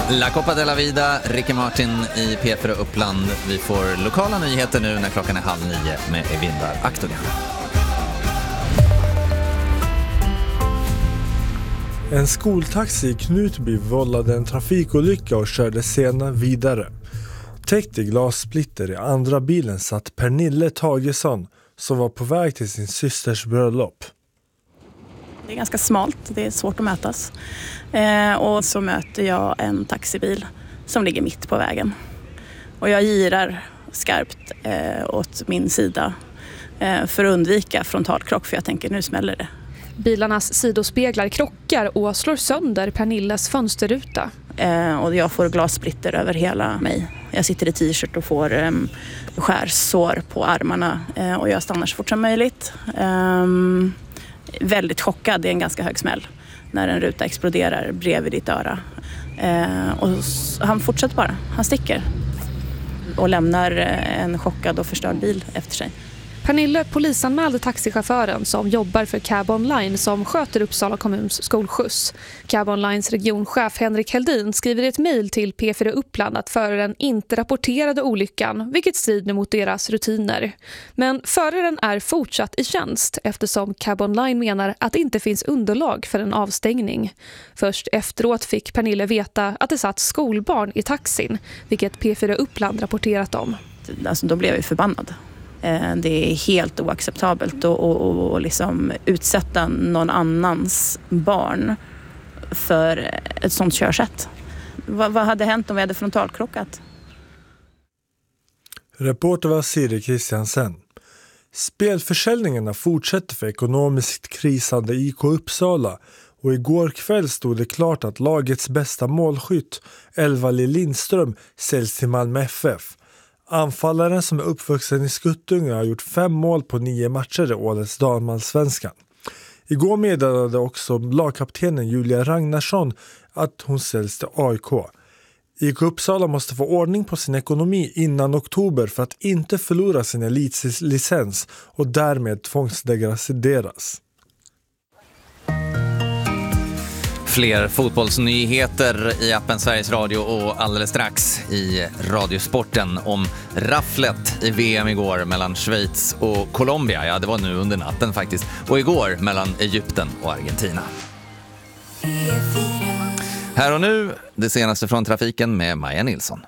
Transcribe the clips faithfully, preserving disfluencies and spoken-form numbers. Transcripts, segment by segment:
La Copa de la Vida, Ricky Martin i P fyra Uppland. Vi får lokala nyheter nu när klockan är halv nio med Evindar Aktogen. En skoltaxi i Knutby vållade en trafikolycka och körde senare vidare. Täckt i glassplitter i andra bilen satt Pernille Tagesson som var på väg till sin systers bröllop. Det är ganska smalt, det är svårt att mötas. Eh, och så möter jag en taxibil som ligger mitt på vägen. Och jag girar skarpt eh, åt min sida eh, för att undvika frontalkrock, för jag tänker nu smäller det. Bilarnas sidospeglar krockar och slår sönder Pernilles fönsterruta. Eh, och jag får glassplitter över hela mig. Jag sitter i t-shirt och får eh, skärsår på armarna eh, och jag stannar så fort som möjligt. Eh, väldigt chockad, det är en ganska hög smäll när en ruta exploderar bredvid ditt öra. Eh, och han fortsätter bara, han sticker och lämnar en chockad och förstörd bil efter sig. Pernille polisanmälde taxichauffören som jobbar för Cab Online som sköter Uppsala kommuns skolskjuts. Cab Onlines regionchef Henrik Heldin skriver i ett mejl till P fyra Uppland att föraren inte rapporterade olyckan, vilket strider mot deras rutiner. Men föraren är fortsatt i tjänst eftersom Cab Online menar att det inte finns underlag för en avstängning. Först efteråt fick Pernille veta att det satt skolbarn i taxin, vilket P fyra Uppland rapporterat om. Alltså, då blev jag förbannad. Det är helt oacceptabelt att och, och, och liksom utsätta någon annans barn för ett sånt körsätt. Va, vad hade hänt om vi hade frontalkrockat? Reporter var Siri Kristiansen. Spelförsäljningarna fortsätter för ekonomiskt krisande I K Uppsala och igår kväll stod det klart att lagets bästa målskytt, Elvali Lindström, säljs till Malmö F F. Anfallaren som är uppvuxen i Skuttunga har gjort fem mål på nio matcher i årets damallsvenskan. Igår meddelade också lagkaptenen Julia Ragnarsson att hon säljs till A I K. I K Uppsala måste få ordning på sin ekonomi innan oktober för att inte förlora sin elitlicens och därmed tvångsdegraderas. Fler fotbollsnyheter i appen Sveriges Radio och alldeles strax i Radiosporten om rafflet i V M igår mellan Schweiz och Colombia. Ja, det var nu under natten faktiskt. Och igår mellan Egypten och Argentina. Här och nu, det senaste från trafiken med Maja Nilsson.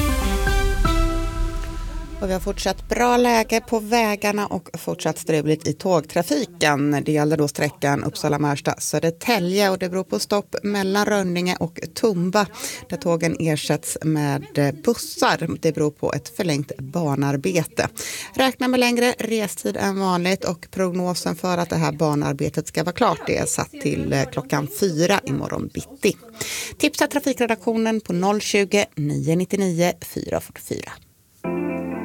Och vi har fortsatt bra läge på vägarna och fortsatt struligt i tågtrafiken. Det gäller då sträckan Uppsala-Märsta-Södertälje och det beror på stopp mellan Rönninge och Tumba där tågen ersätts med bussar. Det beror på ett förlängt banarbete. Räkna med längre restid än vanligt och prognosen för att det här banarbetet ska vara klart det är satt till klockan fyra imorgon bitti. Tipsa trafikredaktionen på noll tjugo, nio nio nio, fyra fyra fyra.